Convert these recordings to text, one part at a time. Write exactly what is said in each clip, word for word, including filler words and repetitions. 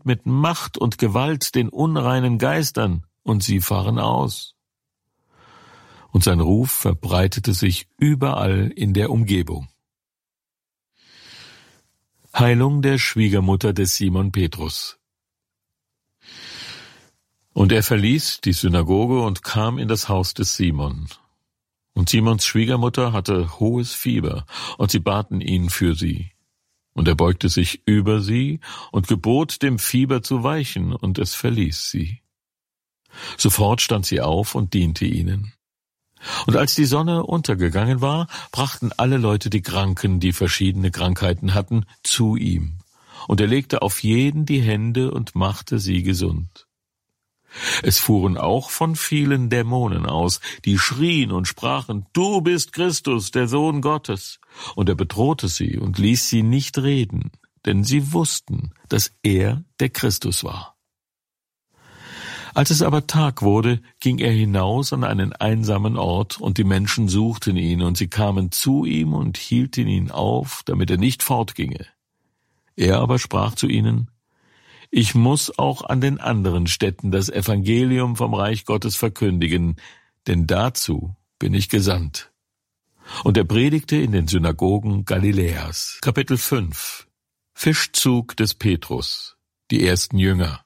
mit Macht und Gewalt den unreinen Geistern, und sie fahren aus. Und sein Ruf verbreitete sich überall in der Umgebung. Heilung der Schwiegermutter des Simon Petrus. Und er verließ die Synagoge und kam in das Haus des Simon. Und Simons Schwiegermutter hatte hohes Fieber, und sie baten ihn für sie. Und er beugte sich über sie und gebot dem Fieber zu weichen, und es verließ sie. Sofort stand sie auf und diente ihnen. Und als die Sonne untergegangen war, brachten alle Leute die Kranken, die verschiedene Krankheiten hatten, zu ihm. Und er legte auf jeden die Hände und machte sie gesund. Es fuhren auch von vielen Dämonen aus, die schrien und sprachen, »Du bist Christus, der Sohn Gottes!« Und er bedrohte sie und ließ sie nicht reden, denn sie wussten, dass er der Christus war. Als es aber Tag wurde, ging er hinaus an einen einsamen Ort, und die Menschen suchten ihn, und sie kamen zu ihm und hielten ihn auf, damit er nicht fortginge. Er aber sprach zu ihnen, »Ich muss auch an den anderen Städten das Evangelium vom Reich Gottes verkündigen, denn dazu bin ich gesandt.« Und er predigte in den Synagogen Galiläas. Kapitel fünf. Fischzug des Petrus, die ersten Jünger.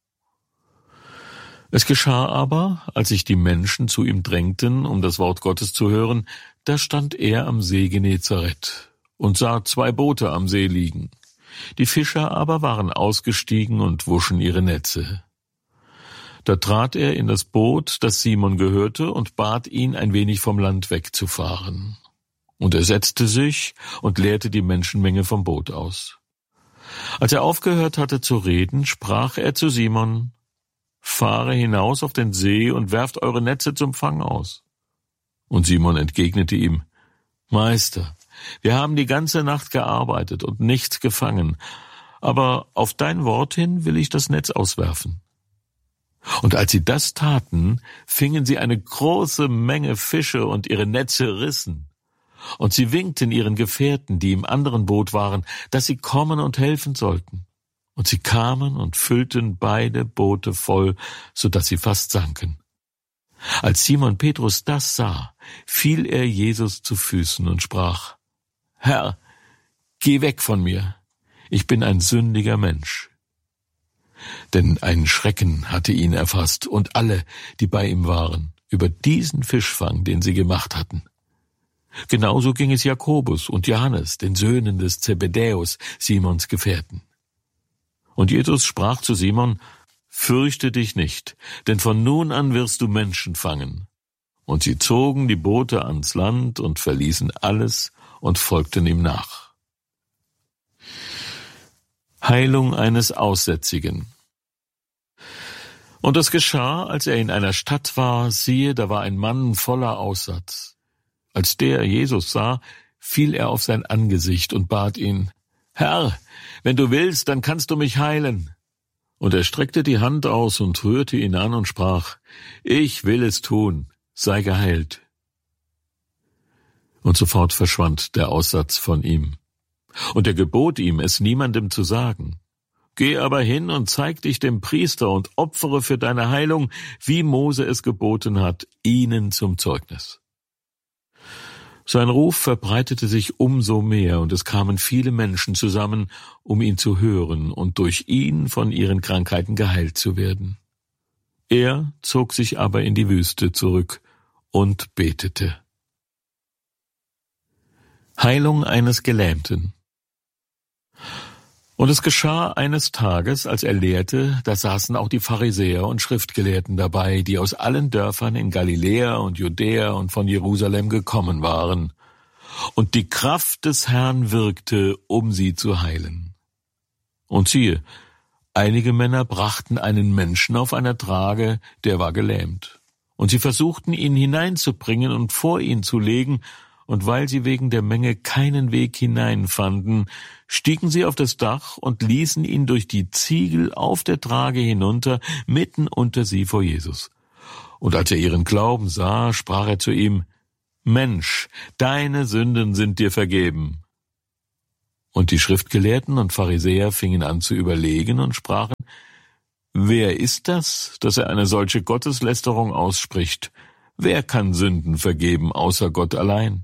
Es geschah aber, als sich die Menschen zu ihm drängten, um das Wort Gottes zu hören, da stand er am See Genezareth und sah zwei Boote am See liegen. Die Fischer aber waren ausgestiegen und wuschen ihre Netze. Da trat er in das Boot, das Simon gehörte, und bat ihn, ein wenig vom Land wegzufahren. Und er setzte sich und leerte die Menschenmenge vom Boot aus. Als er aufgehört hatte zu reden, sprach er zu Simon, »Fahre hinaus auf den See und werft eure Netze zum Fang aus.« Und Simon entgegnete ihm, »Meister, wir haben die ganze Nacht gearbeitet und nichts gefangen, aber auf dein Wort hin will ich das Netz auswerfen.« Und als sie das taten, fingen sie eine große Menge Fische, und ihre Netze rissen. Und sie winkten ihren Gefährten, die im anderen Boot waren, dass sie kommen und helfen sollten. Und sie kamen und füllten beide Boote voll, so dass sie fast sanken. Als Simon Petrus das sah, fiel er Jesus zu Füßen und sprach, »Herr, geh weg von mir, ich bin ein sündiger Mensch.« Denn ein Schrecken hatte ihn erfasst und alle, die bei ihm waren, über diesen Fischfang, den sie gemacht hatten. Genauso ging es Jakobus und Johannes, den Söhnen des Zebedäus, Simons Gefährten. Und Jesus sprach zu Simon, »Fürchte dich nicht, denn von nun an wirst du Menschen fangen.« Und sie zogen die Boote ans Land und verließen alles und folgten ihm nach. Heilung eines Aussätzigen. Und es geschah, als er in einer Stadt war, siehe, da war ein Mann voller Aussatz. Als der Jesus sah, fiel er auf sein Angesicht und bat ihn, »Herr, wenn du willst, dann kannst du mich heilen.« Und er streckte die Hand aus und rührte ihn an und sprach, »Ich will es tun, sei geheilt.« Und sofort verschwand der Aussatz von ihm. Und er gebot ihm, es niemandem zu sagen. »Geh aber hin und zeig dich dem Priester und opfere für deine Heilung, wie Mose es geboten hat, ihnen zum Zeugnis.« Sein Ruf verbreitete sich umso mehr, und es kamen viele Menschen zusammen, um ihn zu hören und durch ihn von ihren Krankheiten geheilt zu werden. Er zog sich aber in die Wüste zurück und betete. Heilung eines Gelähmten. Und es geschah eines Tages, als er lehrte, da saßen auch die Pharisäer und Schriftgelehrten dabei, die aus allen Dörfern in Galiläa und Judäa und von Jerusalem gekommen waren. Und die Kraft des Herrn wirkte, um sie zu heilen. Und siehe, einige Männer brachten einen Menschen auf einer Trage, der war gelähmt. Und sie versuchten, ihn hineinzubringen und vor ihn zu legen, und weil sie wegen der Menge keinen Weg hineinfanden, stiegen sie auf das Dach und ließen ihn durch die Ziegel auf der Trage hinunter, mitten unter sie vor Jesus. Und als er ihren Glauben sah, sprach er zu ihm, »Mensch, deine Sünden sind dir vergeben.« Und die Schriftgelehrten und Pharisäer fingen an zu überlegen und sprachen, »Wer ist das, dass er eine solche Gotteslästerung ausspricht? Wer kann Sünden vergeben, außer Gott allein?«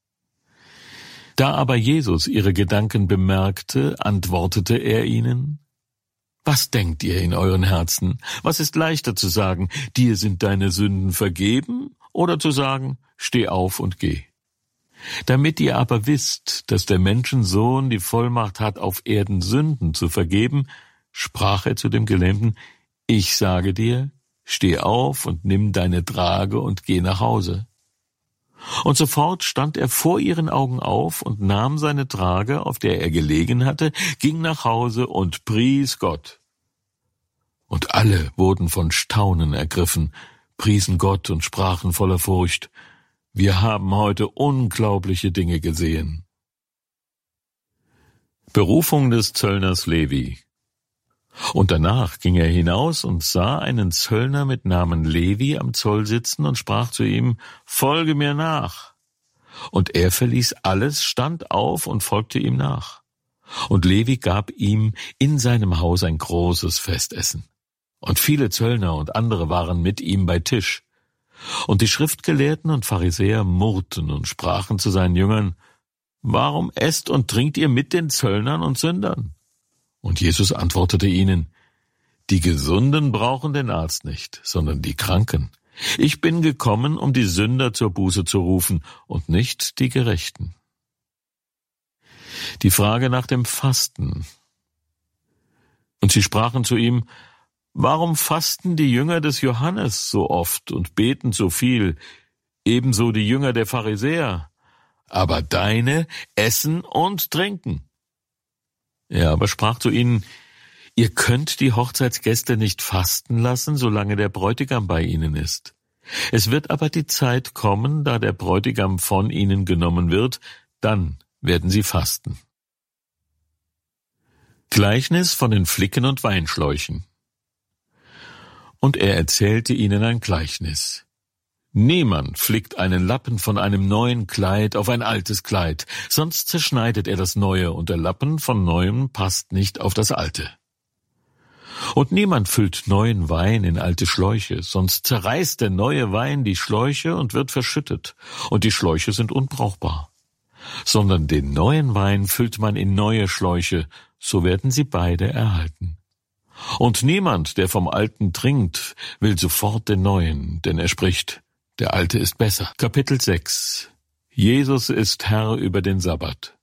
Da aber Jesus ihre Gedanken bemerkte, antwortete er ihnen: »Was denkt ihr in euren Herzen? Was ist leichter zu sagen, dir sind deine Sünden vergeben, oder zu sagen, steh auf und geh? Damit ihr aber wisst, dass der Menschensohn die Vollmacht hat, auf Erden Sünden zu vergeben, sprach er zu dem Gelähmten: Ich sage dir, steh auf und nimm deine Trage und geh nach Hause. Und sofort stand er vor ihren Augen auf und nahm seine Trage, auf der er gelegen hatte, ging nach Hause und pries Gott. Und alle wurden von Staunen ergriffen, priesen Gott und sprachen voller Furcht: Wir haben heute unglaubliche Dinge gesehen. Berufung des Zöllners Levi. Und danach ging er hinaus und sah einen Zöllner mit Namen Levi am Zoll sitzen und sprach zu ihm: Folge mir nach. Und er verließ alles, stand auf und folgte ihm nach. Und Levi gab ihm in seinem Haus ein großes Festessen. Und viele Zöllner und andere waren mit ihm bei Tisch. Und die Schriftgelehrten und Pharisäer murrten und sprachen zu seinen Jüngern: Warum esst und trinkt ihr mit den Zöllnern und Sündern? Und Jesus antwortete ihnen: Die Gesunden brauchen den Arzt nicht, sondern die Kranken. Ich bin gekommen, um die Sünder zur Buße zu rufen und nicht die Gerechten. Die Frage nach dem Fasten. Und sie sprachen zu ihm: Warum fasten die Jünger des Johannes so oft und beten so viel, ebenso die Jünger der Pharisäer? Aber deine essen und trinken. Er aber sprach zu ihnen: Ihr könnt die Hochzeitsgäste nicht fasten lassen, solange der Bräutigam bei ihnen ist. Es wird aber die Zeit kommen, da der Bräutigam von ihnen genommen wird, dann werden sie fasten. Gleichnis von den Flicken und Weinschläuchen. Und er erzählte ihnen ein Gleichnis. Niemand flickt einen Lappen von einem neuen Kleid auf ein altes Kleid, sonst zerschneidet er das Neue, und der Lappen von Neuem passt nicht auf das Alte. Und niemand füllt neuen Wein in alte Schläuche, sonst zerreißt der neue Wein die Schläuche und wird verschüttet, und die Schläuche sind unbrauchbar. Sondern den neuen Wein füllt man in neue Schläuche, so werden sie beide erhalten. Und niemand, der vom Alten trinkt, will sofort den Neuen, denn er spricht: Der Alte ist besser. Kapitel sechs. Jesus ist Herr über den Sabbat.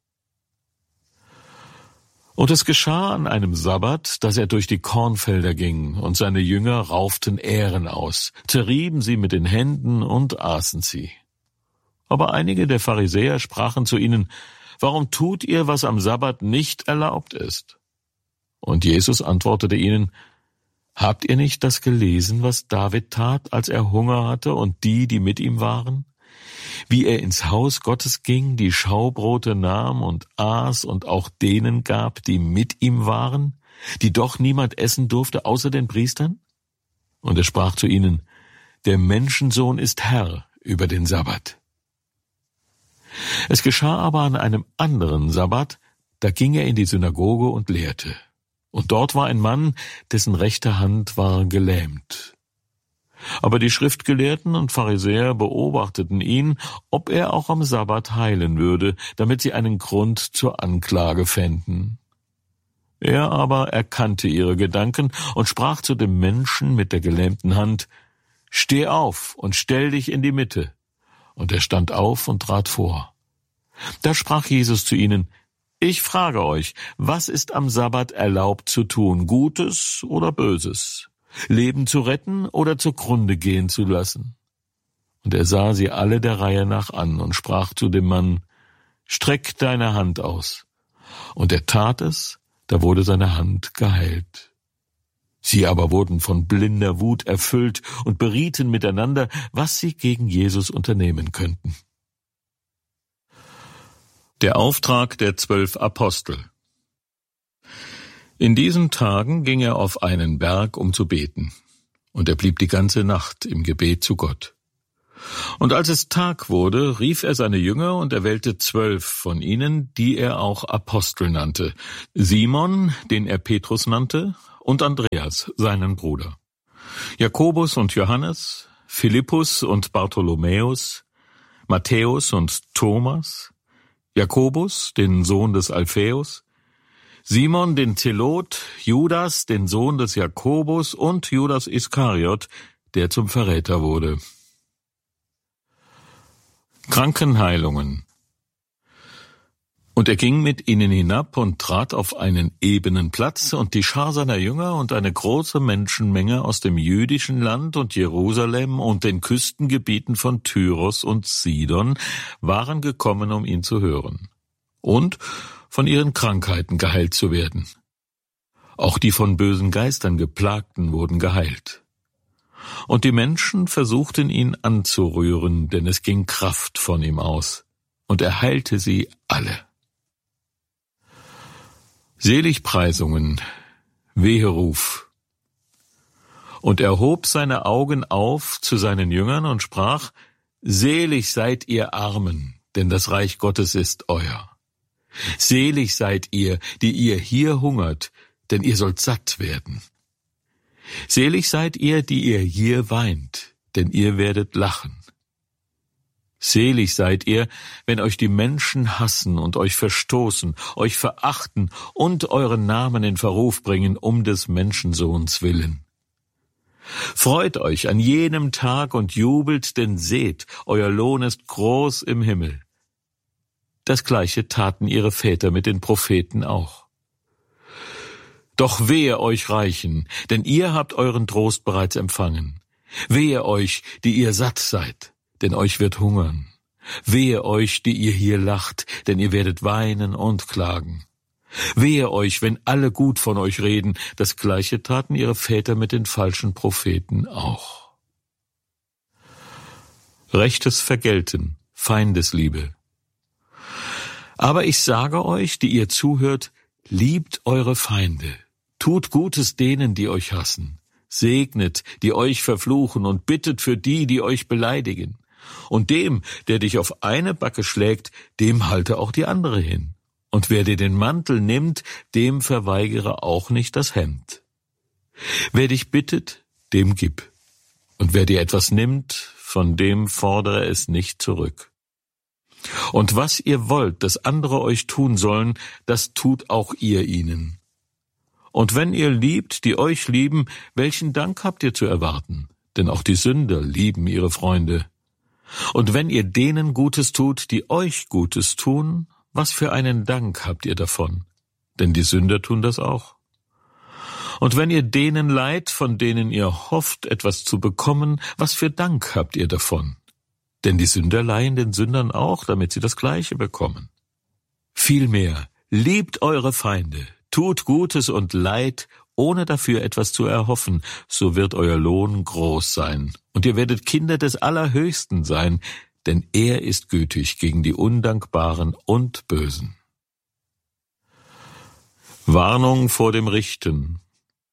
Und es geschah an einem Sabbat, dass er durch die Kornfelder ging, und seine Jünger rauften Ähren aus, zerrieben sie mit den Händen und aßen sie. Aber einige der Pharisäer sprachen zu ihnen: Warum tut ihr, was am Sabbat nicht erlaubt ist? Und Jesus antwortete ihnen: Habt ihr nicht das gelesen, was David tat, als er Hunger hatte und die, die mit ihm waren? Wie er ins Haus Gottes ging, die Schaubrote nahm und aß und auch denen gab, die mit ihm waren, die doch niemand essen durfte außer den Priestern? Und er sprach zu ihnen: Der Menschensohn ist Herr über den Sabbat. Es geschah aber an einem anderen Sabbat, da ging er in die Synagoge und lehrte. Und dort war ein Mann, dessen rechte Hand war gelähmt. Aber die Schriftgelehrten und Pharisäer beobachteten ihn, ob er auch am Sabbat heilen würde, damit sie einen Grund zur Anklage fänden. Er aber erkannte ihre Gedanken und sprach zu dem Menschen mit der gelähmten Hand: Steh auf und stell dich in die Mitte. Und er stand auf und trat vor. Da sprach Jesus zu ihnen: Ich frage euch, was ist am Sabbat erlaubt zu tun, Gutes oder Böses? Leben zu retten oder zugrunde gehen zu lassen? Und er sah sie alle der Reihe nach an und sprach zu dem Mann: Streck deine Hand aus. Und er tat es, da wurde seine Hand geheilt. Sie aber wurden von blinder Wut erfüllt und berieten miteinander, was sie gegen Jesus unternehmen könnten. Der Auftrag der zwölf Apostel. In diesen Tagen ging er auf einen Berg, um zu beten, und er blieb die ganze Nacht im Gebet zu Gott. Und als es Tag wurde, rief er seine Jünger und erwählte zwölf von ihnen, die er auch Apostel nannte: Simon, den er Petrus nannte, und Andreas, seinen Bruder, Jakobus und Johannes, Philippus und Bartholomäus, Matthäus und Thomas, Jakobus, den Sohn des Alphaeus, Simon den Zelot, Judas, den Sohn des Jakobus und Judas Iskariot, der zum Verräter wurde. Krankenheilungen. Und er ging mit ihnen hinab und trat auf einen ebenen Platz, und die Schar seiner Jünger und eine große Menschenmenge aus dem jüdischen Land und Jerusalem und den Küstengebieten von Tyros und Sidon waren gekommen, um ihn zu hören und von ihren Krankheiten geheilt zu werden. Auch die von bösen Geistern Geplagten wurden geheilt. Und die Menschen versuchten ihn anzurühren, denn es ging Kraft von ihm aus, und er heilte sie alle. Seligpreisungen, Weheruf. Und er hob seine Augen auf zu seinen Jüngern und sprach: Selig seid ihr Armen, denn das Reich Gottes ist euer. Selig seid ihr, die ihr hier hungert, denn ihr sollt satt werden. Selig seid ihr, die ihr hier weint, denn ihr werdet lachen. Selig seid ihr, wenn euch die Menschen hassen und euch verstoßen, euch verachten und euren Namen in Verruf bringen, um des Menschensohns willen. Freut euch an jenem Tag und jubelt, denn seht, euer Lohn ist groß im Himmel. Das Gleiche taten ihre Väter mit den Propheten auch. Doch wehe euch Reichen, denn ihr habt euren Trost bereits empfangen. Wehe euch, die ihr satt seid, denn euch wird hungern. Wehe euch, die ihr hier lacht, denn ihr werdet weinen und klagen. Wehe euch, wenn alle gut von euch reden, das Gleiche taten ihre Väter mit den falschen Propheten auch. Rechtes Vergelten, Feindesliebe. Aber ich sage euch, die ihr zuhört, liebt eure Feinde, tut Gutes denen, die euch hassen, segnet, die euch verfluchen, und bittet für die, die euch beleidigen. Und dem, der dich auf eine Backe schlägt, dem halte auch die andere hin. Und wer dir den Mantel nimmt, dem verweigere auch nicht das Hemd. Wer dich bittet, dem gib. Und wer dir etwas nimmt, von dem fordere es nicht zurück. Und was ihr wollt, dass andere euch tun sollen, das tut auch ihr ihnen. Und wenn ihr liebt, die euch lieben, welchen Dank habt ihr zu erwarten? Denn auch die Sünder lieben ihre Freunde. Und wenn ihr denen Gutes tut, die euch Gutes tun, was für einen Dank habt ihr davon? Denn die Sünder tun das auch. Und wenn ihr denen leiht, von denen ihr hofft, etwas zu bekommen, was für Dank habt ihr davon? Denn die Sünder leihen den Sündern auch, damit sie das Gleiche bekommen. Vielmehr, liebt eure Feinde, tut Gutes und Leid, ohne dafür etwas zu erhoffen, so wird euer Lohn groß sein, und ihr werdet Kinder des Allerhöchsten sein, denn er ist gütig gegen die Undankbaren und Bösen. Warnung vor dem Richten.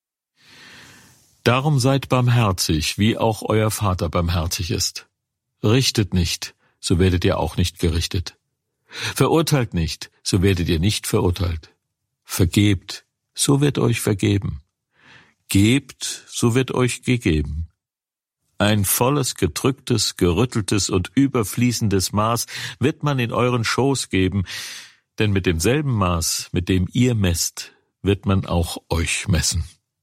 Darum seid barmherzig, wie auch euer Vater barmherzig ist. Richtet nicht, so werdet ihr auch nicht gerichtet. Verurteilt nicht, so werdet ihr nicht verurteilt. Vergebt, so wird euch vergeben. Gebt, so wird euch gegeben. Ein volles, gedrücktes, gerütteltes und überfließendes Maß wird man in euren Schoß geben, denn mit demselben Maß, mit dem ihr messt, wird man auch euch messen.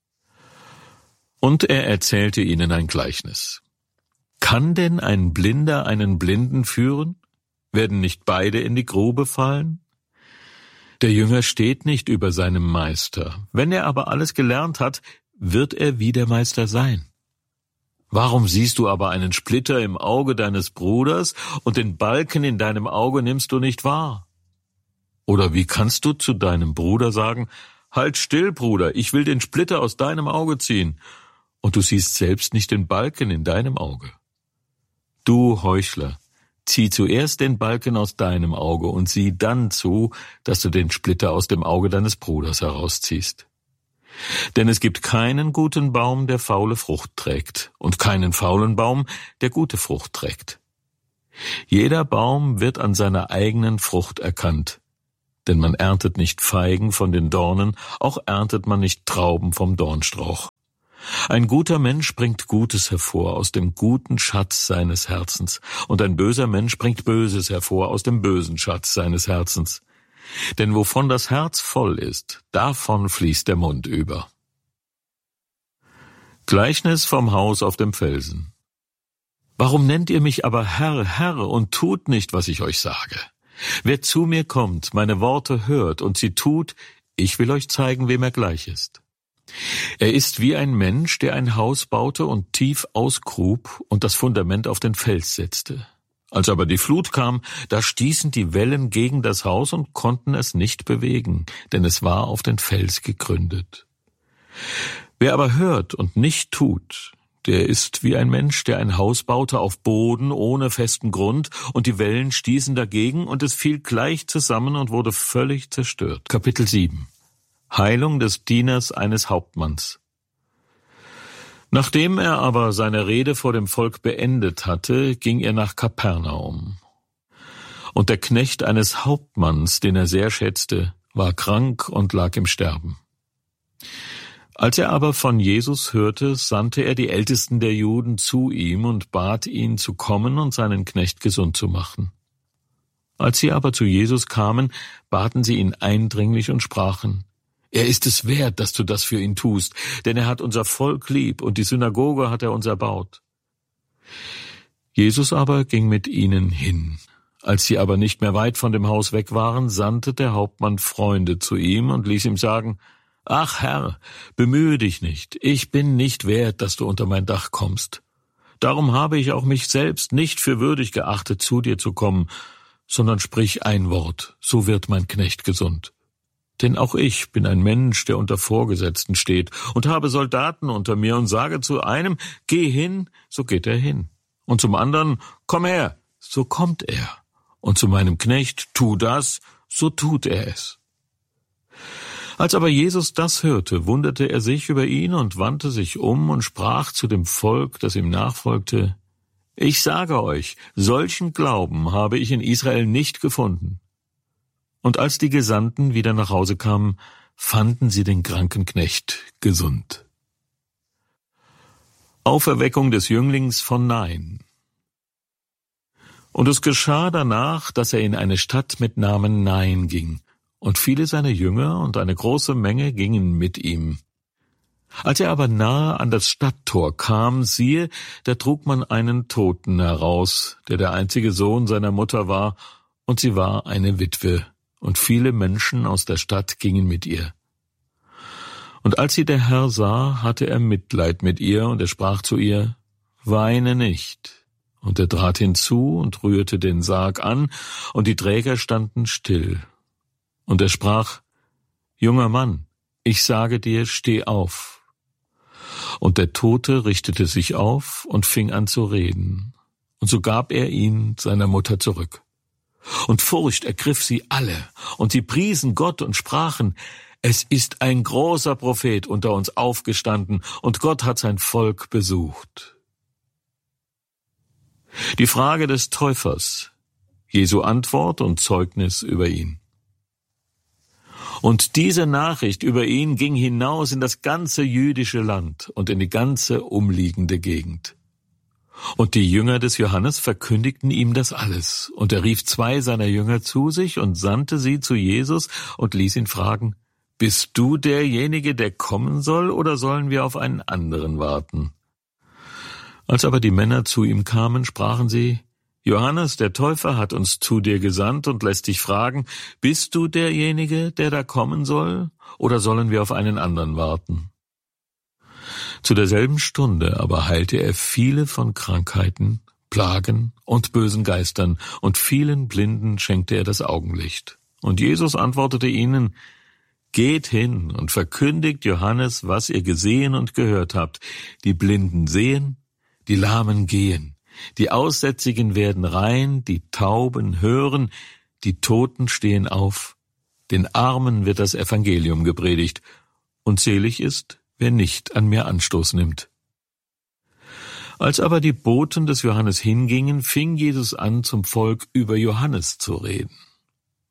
Und er erzählte ihnen ein Gleichnis. Kann denn ein Blinder einen Blinden führen? Werden nicht beide in die Grube fallen? Der Jünger steht nicht über seinem Meister. Wenn er aber alles gelernt hat, wird er wie der Meister sein. Warum siehst du aber einen Splitter im Auge deines Bruders und den Balken in deinem Auge nimmst du nicht wahr? Oder wie kannst du zu deinem Bruder sagen, halt still, Bruder, ich will den Splitter aus deinem Auge ziehen, und du siehst selbst nicht den Balken in deinem Auge? Du Heuchler, zieh zuerst den Balken aus deinem Auge und sieh dann zu, dass du den Splitter aus dem Auge deines Bruders herausziehst. Denn es gibt keinen guten Baum, der faule Frucht trägt, und keinen faulen Baum, der gute Frucht trägt. Jeder Baum wird an seiner eigenen Frucht erkannt. Denn man erntet nicht Feigen von den Dornen, auch erntet man nicht Trauben vom Dornstrauch. Ein guter Mensch bringt Gutes hervor aus dem guten Schatz seines Herzens, und ein böser Mensch bringt Böses hervor aus dem bösen Schatz seines Herzens. Denn wovon das Herz voll ist, davon fließt der Mund über. Gleichnis vom Haus auf dem Felsen. Warum nennt ihr mich aber Herr, Herr, und tut nicht, was ich euch sage? Wer zu mir kommt, meine Worte hört und sie tut, ich will euch zeigen, wem er gleich ist. Er ist wie ein Mensch, der ein Haus baute und tief ausgrub und das Fundament auf den Fels setzte. Als aber die Flut kam, da stießen die Wellen gegen das Haus und konnten es nicht bewegen, denn es war auf den Fels gegründet. Wer aber hört und nicht tut, der ist wie ein Mensch, der ein Haus baute auf Boden ohne festen Grund, und die Wellen stießen dagegen, und es fiel gleich zusammen und wurde völlig zerstört. Kapitel sieben. Heilung des Dieners eines Hauptmanns. Nachdem er aber seine Rede vor dem Volk beendet hatte, ging er nach Kapernaum. Und der Knecht eines Hauptmanns, den er sehr schätzte, war krank und lag im Sterben. Als er aber von Jesus hörte, sandte er die Ältesten der Juden zu ihm und bat ihn zu kommen und seinen Knecht gesund zu machen. Als sie aber zu Jesus kamen, baten sie ihn eindringlich und sprachen: Er ist es wert, dass du das für ihn tust, denn er hat unser Volk lieb und die Synagoge hat er uns erbaut. Jesus aber ging mit ihnen hin. Als sie aber nicht mehr weit von dem Haus weg waren, sandte der Hauptmann Freunde zu ihm und ließ ihm sagen: Ach Herr, bemühe dich nicht, ich bin nicht wert, dass du unter mein Dach kommst. Darum habe ich auch mich selbst nicht für würdig geachtet, zu dir zu kommen, sondern sprich ein Wort, so wird mein Knecht gesund. Denn auch ich bin ein Mensch, der unter Vorgesetzten steht, und habe Soldaten unter mir und sage zu einem: Geh hin, so geht er hin. Und zum anderen: Komm her, so kommt er. Und zu meinem Knecht: Tu das, so tut er es. Als aber Jesus das hörte, wunderte er sich über ihn und wandte sich um und sprach zu dem Volk, das ihm nachfolgte: Ich sage euch, solchen Glauben habe ich in Israel nicht gefunden. Und als die Gesandten wieder nach Hause kamen, fanden sie den kranken Knecht gesund. Auferweckung des Jünglings von Nain. Und es geschah danach, dass er in eine Stadt mit Namen Nain ging, und viele seiner Jünger und eine große Menge gingen mit ihm. Als er aber nahe an das Stadttor kam, siehe, da trug man einen Toten heraus, der der einzige Sohn seiner Mutter war, und sie war eine Witwe, und viele Menschen aus der Stadt gingen mit ihr. Und als sie der Herr sah, hatte er Mitleid mit ihr, und er sprach zu ihr: Weine nicht. Und er trat hinzu und rührte den Sarg an, und die Träger standen still. Und er sprach: Junger Mann, ich sage dir, steh auf. Und der Tote richtete sich auf und fing an zu reden. Und so gab er ihn seiner Mutter zurück. Und Furcht ergriff sie alle, und sie priesen Gott und sprachen: Es ist ein großer Prophet unter uns aufgestanden, und Gott hat sein Volk besucht. Die Frage des Täufers, Jesu Antwort und Zeugnis über ihn. Und diese Nachricht über ihn ging hinaus in das ganze jüdische Land und in die ganze umliegende Gegend. Und die Jünger des Johannes verkündigten ihm das alles. Und er rief zwei seiner Jünger zu sich und sandte sie zu Jesus und ließ ihn fragen: Bist du derjenige, der kommen soll, oder sollen wir auf einen anderen warten? Als aber die Männer zu ihm kamen, sprachen sie: Johannes, der Täufer, hat uns zu dir gesandt und lässt dich fragen: Bist du derjenige, der da kommen soll, oder sollen wir auf einen anderen warten? Zu derselben Stunde aber heilte er viele von Krankheiten, Plagen und bösen Geistern, und vielen Blinden schenkte er das Augenlicht. Und Jesus antwortete ihnen: Geht hin und verkündigt Johannes, was ihr gesehen und gehört habt. Die Blinden sehen, die Lahmen gehen, die Aussätzigen werden rein, die Tauben hören, die Toten stehen auf, den Armen wird das Evangelium gepredigt, und selig ist, wer nicht an mir Anstoß nimmt. Als aber die Boten des Johannes hingingen, fing Jesus an, zum Volk über Johannes zu reden.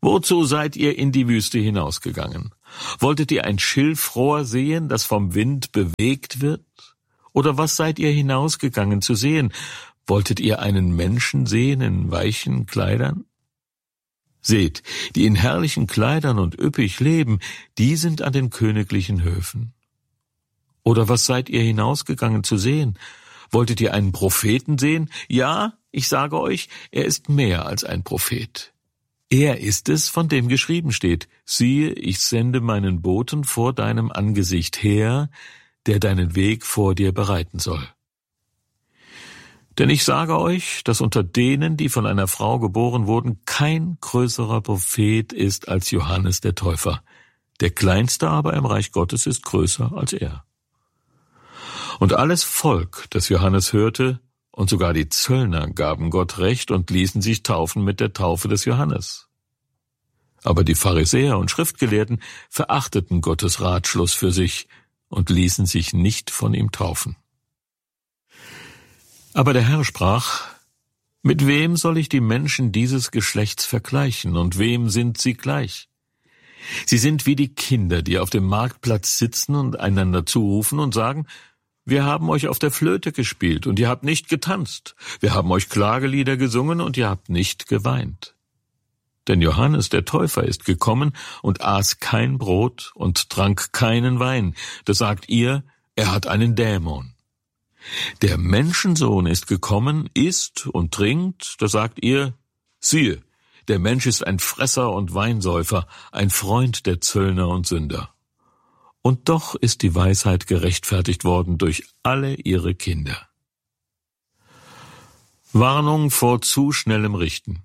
Wozu seid ihr in die Wüste hinausgegangen? Wolltet ihr ein Schilfrohr sehen, das vom Wind bewegt wird? Oder was seid ihr hinausgegangen zu sehen? Wolltet ihr einen Menschen sehen in weichen Kleidern? Seht, die in herrlichen Kleidern und üppig leben, die sind an den königlichen Höfen. Oder was seid ihr hinausgegangen zu sehen? Wolltet ihr einen Propheten sehen? Ja, ich sage euch, er ist mehr als ein Prophet. Er ist es, von dem geschrieben steht, siehe, ich sende meinen Boten vor deinem Angesicht her, der deinen Weg vor dir bereiten soll. Denn ich sage euch, dass unter denen, die von einer Frau geboren wurden, kein größerer Prophet ist als Johannes der Täufer. Der Kleinste aber im Reich Gottes ist größer als er. Und alles Volk, das Johannes hörte, und sogar die Zöllner gaben Gott Recht und ließen sich taufen mit der Taufe des Johannes. Aber die Pharisäer und Schriftgelehrten verachteten Gottes Ratschluss für sich und ließen sich nicht von ihm taufen. Aber der Herr sprach, mit wem soll ich die Menschen dieses Geschlechts vergleichen, und wem sind sie gleich? Sie sind wie die Kinder, die auf dem Marktplatz sitzen und einander zurufen und sagen, wir haben euch auf der Flöte gespielt, und ihr habt nicht getanzt. Wir haben euch Klagelieder gesungen, und ihr habt nicht geweint. Denn Johannes der Täufer ist gekommen und aß kein Brot und trank keinen Wein. Da sagt ihr, er hat einen Dämon. Der Menschensohn ist gekommen, isst und trinkt, da sagt ihr, siehe, der Mensch ist ein Fresser und Weinsäufer, ein Freund der Zöllner und Sünder. Und doch ist die Weisheit gerechtfertigt worden durch alle ihre Kinder. Warnung vor zu schnellem Richten.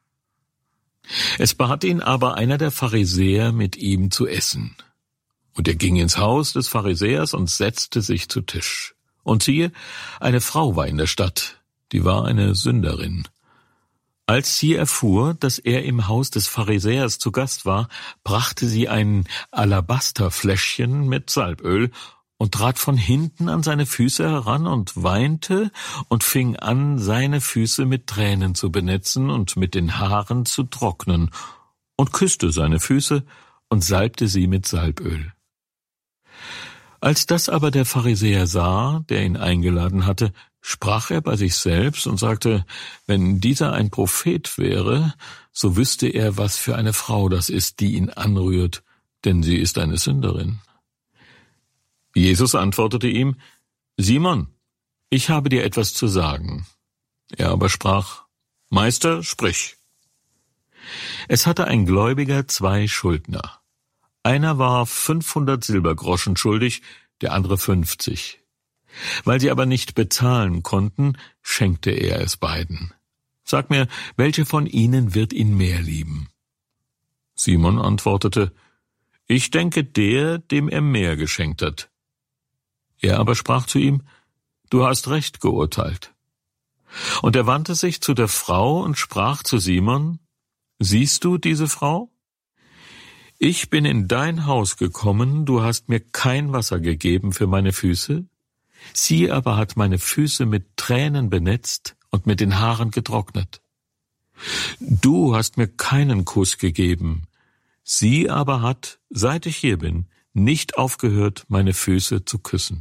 Es bat ihn aber einer der Pharisäer, mit ihm zu essen. Und er ging ins Haus des Pharisäers und setzte sich zu Tisch. Und siehe, eine Frau war in der Stadt, die war eine Sünderin. Als sie erfuhr, dass er im Haus des Pharisäers zu Gast war, brachte sie ein Alabasterfläschchen mit Salböl und trat von hinten an seine Füße heran und weinte und fing an, seine Füße mit Tränen zu benetzen und mit den Haaren zu trocknen und küsste seine Füße und salbte sie mit Salböl. Als das aber der Pharisäer sah, der ihn eingeladen hatte, sprach er bei sich selbst und sagte, wenn dieser ein Prophet wäre, so wüsste er, was für eine Frau das ist, die ihn anrührt, denn sie ist eine Sünderin. Jesus antwortete ihm, Simon, ich habe dir etwas zu sagen. Er aber sprach, Meister, sprich. Es hatte ein Gläubiger zwei Schuldner. Einer war fünfhundert Silbergroschen schuldig, der andere fünfzig. Weil sie aber nicht bezahlen konnten, schenkte er es beiden. Sag mir, welche von ihnen wird ihn mehr lieben? Simon antwortete, ich denke der, dem er mehr geschenkt hat. Er aber sprach zu ihm, du hast recht geurteilt. Und er wandte sich zu der Frau und sprach zu Simon, siehst du diese Frau? Ich bin in dein Haus gekommen, du hast mir kein Wasser gegeben für meine Füße, sie aber hat meine Füße mit Tränen benetzt und mit den Haaren getrocknet. Du hast mir keinen Kuss gegeben, sie aber hat, seit ich hier bin, nicht aufgehört, meine Füße zu küssen.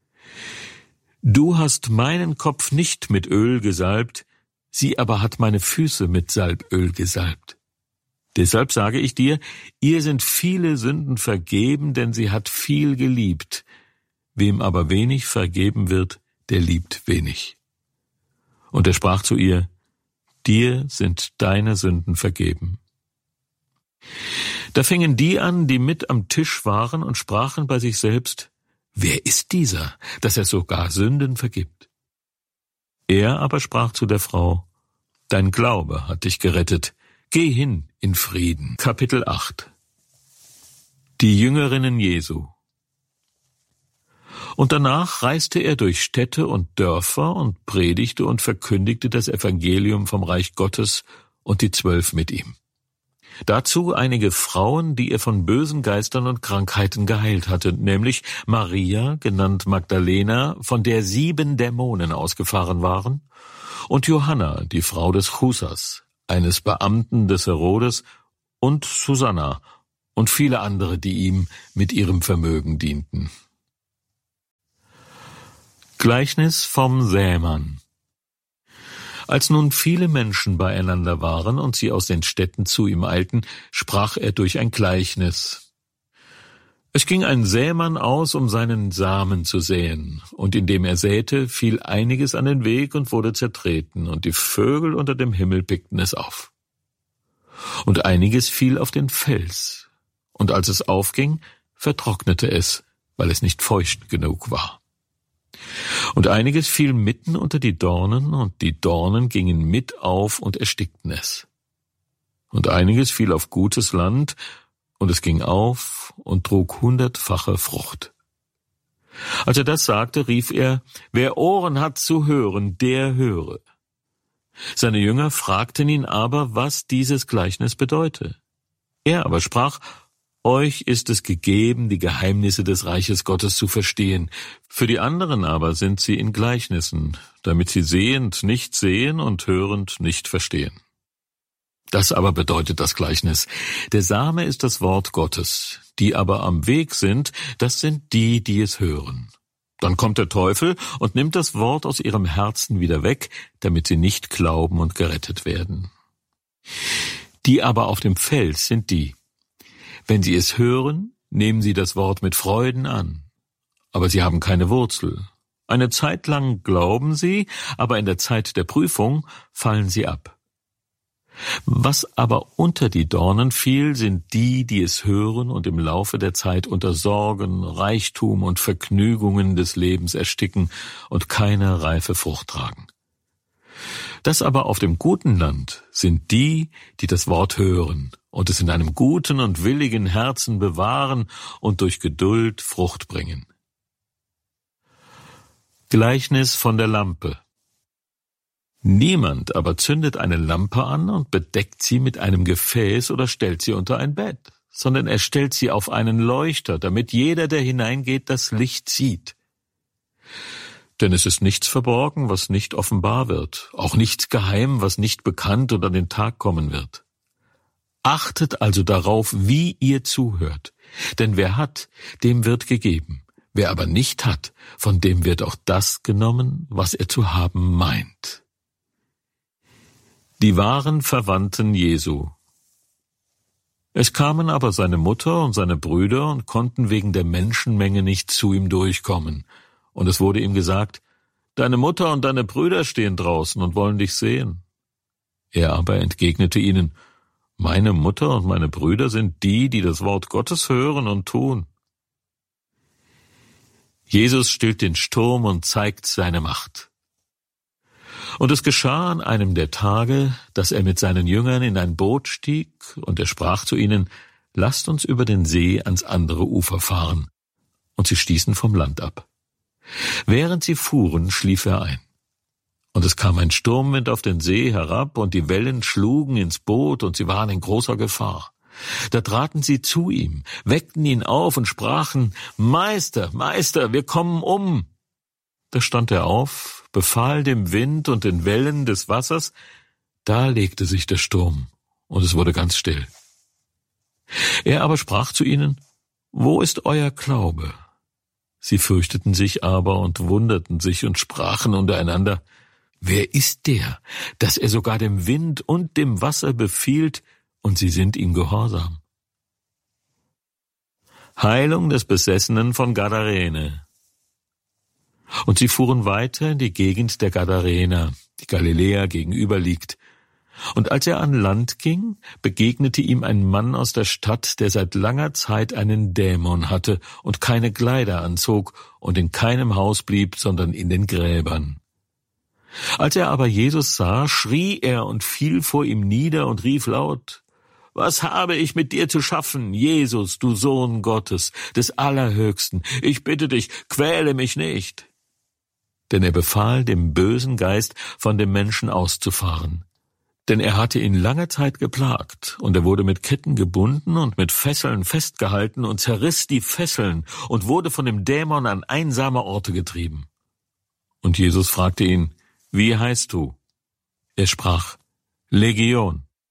Du hast meinen Kopf nicht mit Öl gesalbt, sie aber hat meine Füße mit Salböl gesalbt. Deshalb sage ich dir, ihr sind viele Sünden vergeben, denn sie hat viel geliebt. Wem aber wenig vergeben wird, der liebt wenig. Und er sprach zu ihr, dir sind deine Sünden vergeben. Da fingen die an, die mit am Tisch waren und sprachen bei sich selbst, wer ist dieser, dass er sogar Sünden vergibt? Er aber sprach zu der Frau, dein Glaube hat dich gerettet, geh hin in Frieden. Kapitel acht. Die Jüngerinnen Jesu. Und danach reiste er durch Städte und Dörfer und predigte und verkündigte das Evangelium vom Reich Gottes und die Zwölf mit ihm. Dazu einige Frauen, die er von bösen Geistern und Krankheiten geheilt hatte, nämlich Maria, genannt Magdalena, von der sieben Dämonen ausgefahren waren, und Johanna, die Frau des Chusas, eines Beamten des Herodes, und Susanna und viele andere, die ihm mit ihrem Vermögen dienten. Gleichnis vom Sämann. Als nun viele Menschen beieinander waren und sie aus den Städten zu ihm eilten, sprach er durch ein Gleichnis. Es ging ein Sämann aus, um seinen Samen zu säen, und indem er säte, fiel einiges an den Weg und wurde zertreten, und die Vögel unter dem Himmel pickten es auf. Und einiges fiel auf den Fels, und als es aufging, vertrocknete es, weil es nicht feucht genug war. Und einiges fiel mitten unter die Dornen, und die Dornen gingen mit auf und erstickten es. Und einiges fiel auf gutes Land, und es ging auf und trug hundertfache Frucht. Als er das sagte, rief er, wer Ohren hat zu hören, der höre. Seine Jünger fragten ihn aber, was dieses Gleichnis bedeute. Er aber sprach, euch ist es gegeben, die Geheimnisse des Reiches Gottes zu verstehen. Für die anderen aber sind sie in Gleichnissen, damit sie sehend nicht sehen und hörend nicht verstehen. Das aber bedeutet das Gleichnis. Der Same ist das Wort Gottes, die aber am Weg sind, das sind die, die es hören. Dann kommt der Teufel und nimmt das Wort aus ihrem Herzen wieder weg, damit sie nicht glauben und gerettet werden. Die aber auf dem Fels sind die. Wenn sie es hören, nehmen sie das Wort mit Freuden an. Aber sie haben keine Wurzel. Eine Zeit lang glauben sie, aber in der Zeit der Prüfung fallen sie ab. Was aber unter die Dornen fiel, sind die, die es hören und im Laufe der Zeit unter Sorgen, Reichtum und Vergnügungen des Lebens ersticken und keine reife Frucht tragen. Das aber auf dem guten Land sind die, die das Wort hören und es in einem guten und willigen Herzen bewahren und durch Geduld Frucht bringen. Gleichnis von der Lampe. Niemand aber zündet eine Lampe an und bedeckt sie mit einem Gefäß oder stellt sie unter ein Bett, sondern er stellt sie auf einen Leuchter, damit jeder, der hineingeht, das Licht sieht. Denn es ist nichts verborgen, was nicht offenbar wird, auch nichts geheim, was nicht bekannt und an den Tag kommen wird. Achtet also darauf, wie ihr zuhört, denn wer hat, dem wird gegeben, wer aber nicht hat, von dem wird auch das genommen, was er zu haben meint. Die wahren Verwandten Jesu. Es kamen aber seine Mutter und seine Brüder und konnten wegen der Menschenmenge nicht zu ihm durchkommen. Und es wurde ihm gesagt, deine Mutter und deine Brüder stehen draußen und wollen dich sehen. Er aber entgegnete ihnen, meine Mutter und meine Brüder sind die, die das Wort Gottes hören und tun. Jesus stillt den Sturm und zeigt seine Macht. Und es geschah an einem der Tage, dass er mit seinen Jüngern in ein Boot stieg, und er sprach zu ihnen, lasst uns über den See ans andere Ufer fahren. Und sie stießen vom Land ab. Während sie fuhren, schlief er ein. Und es kam ein Sturmwind auf den See herab, und die Wellen schlugen ins Boot, und sie waren in großer Gefahr. Da traten sie zu ihm, weckten ihn auf und sprachen, Meister, Meister, wir kommen um. Da stand er auf, befahl dem Wind und den Wellen des Wassers, da legte sich der Sturm, und es wurde ganz still. Er aber sprach zu ihnen, wo ist euer Glaube? Sie fürchteten sich aber und wunderten sich und sprachen untereinander, wer ist der, dass er sogar dem Wind und dem Wasser befiehlt, und sie sind ihm gehorsam? Heilung des Besessenen von Gadarene. Und sie fuhren weiter in die Gegend der Gadarener, die Galiläa gegenüber liegt. Und als er an Land ging, begegnete ihm ein Mann aus der Stadt, der seit langer Zeit einen Dämon hatte und keine Kleider anzog und in keinem Haus blieb, sondern in den Gräbern. Als er aber Jesus sah, schrie er und fiel vor ihm nieder und rief laut, was habe ich mit dir zu schaffen, Jesus, du Sohn Gottes, des Allerhöchsten? Ich bitte dich, quäle mich nicht. Denn er befahl dem bösen Geist, von dem Menschen auszufahren. Denn er hatte ihn lange Zeit geplagt, und er wurde mit Ketten gebunden und mit Fesseln festgehalten und zerriss die Fesseln und wurde von dem Dämon an einsame Orte getrieben. Und Jesus fragte ihn, wie heißt du? Er sprach, Legion,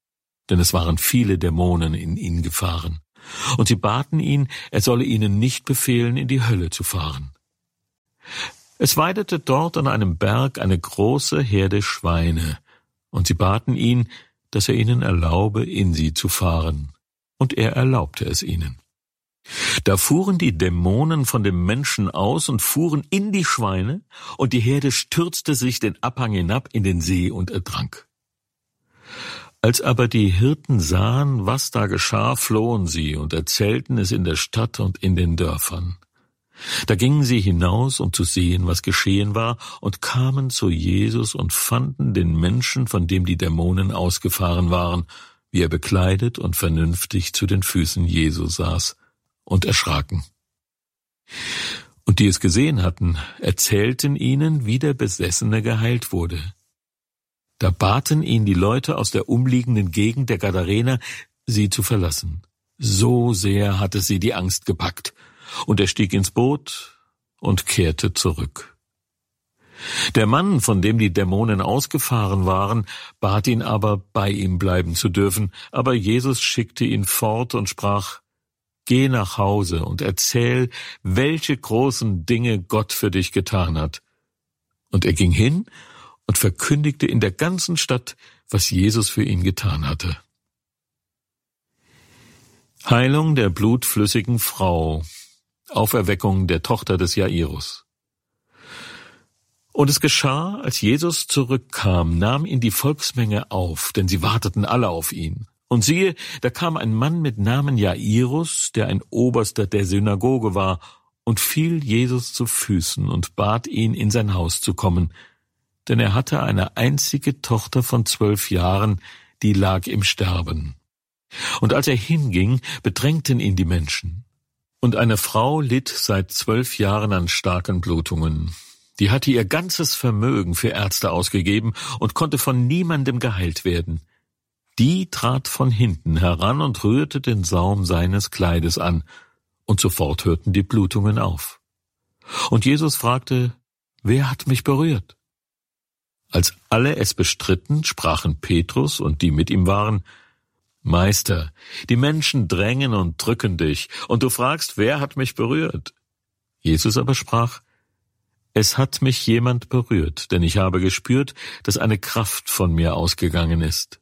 denn es waren viele Dämonen in ihn gefahren. Und sie baten ihn, er solle ihnen nicht befehlen, in die Hölle zu fahren. Es weidete dort an einem Berg eine große Herde Schweine, und sie baten ihn, dass er ihnen erlaube, in sie zu fahren. Und er erlaubte es ihnen. Da fuhren die Dämonen von dem Menschen aus und fuhren in die Schweine, und die Herde stürzte sich den Abhang hinab in den See und ertrank. Als aber die Hirten sahen, was da geschah, flohen sie und erzählten es in der Stadt und in den Dörfern. Da gingen sie hinaus, um zu sehen, was geschehen war, und kamen zu Jesus und fanden den Menschen, von dem die Dämonen ausgefahren waren, wie er bekleidet und vernünftig zu den Füßen Jesu saß, und erschraken. Und die es gesehen hatten, erzählten ihnen, wie der Besessene geheilt wurde. Da baten ihn die Leute aus der umliegenden Gegend der Gadarener, sie zu verlassen. So sehr hatte sie die Angst gepackt, und er stieg ins Boot und kehrte zurück. Der Mann, von dem die Dämonen ausgefahren waren, bat ihn aber, bei ihm bleiben zu dürfen, aber Jesus schickte ihn fort und sprach: Geh nach Hause und erzähl, welche großen Dinge Gott für dich getan hat. Und er ging hin und verkündigte in der ganzen Stadt, was Jesus für ihn getan hatte. Heilung der blutflüssigen Frau, Auferweckung der Tochter des Jairus. Und es geschah, als Jesus zurückkam, nahm ihn die Volksmenge auf, denn sie warteten alle auf ihn. Und siehe, da kam ein Mann mit Namen Jairus, der ein Oberster der Synagoge war, und fiel Jesus zu Füßen und bat ihn, in sein Haus zu kommen, denn er hatte eine einzige Tochter von zwölf Jahren, die lag im Sterben. Und als er hinging, bedrängten ihn die Menschen. Und eine Frau litt seit zwölf Jahren an starken Blutungen. Die hatte ihr ganzes Vermögen für Ärzte ausgegeben und konnte von niemandem geheilt werden. Die trat von hinten heran und rührte den Saum seines Kleides an, und sofort hörten die Blutungen auf. Und Jesus fragte: Wer hat mich berührt? Als alle es bestritten, sprachen Petrus und die mit ihm waren: Meister, die Menschen drängen und drücken dich, und du fragst, wer hat mich berührt? Jesus aber sprach: Es hat mich jemand berührt, denn ich habe gespürt, dass eine Kraft von mir ausgegangen ist.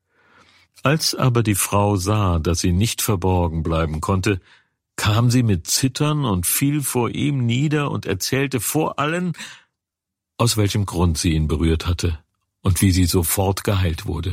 Als aber die Frau sah, dass sie nicht verborgen bleiben konnte, kam sie mit Zittern und fiel vor ihm nieder und erzählte vor allen, aus welchem Grund sie ihn berührt hatte und wie sie sofort geheilt wurde.